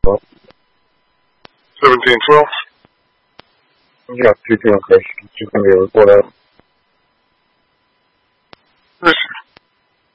1712? Yeah, 2 p.m. crash. Just gonna be a report out.